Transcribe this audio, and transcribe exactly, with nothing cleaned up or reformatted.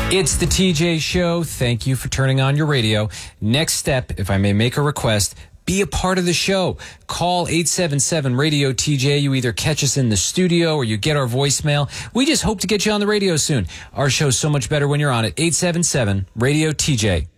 It's the T J Show. Thank you for turning on your radio. Next step, if I may make a request, be a part of the show. Call eight seven seven radio T J. You either catch us in the studio or you get our voicemail. We just hope to get you on the radio soon. Our show's so much better when you're on it. eight seven seven radio T J.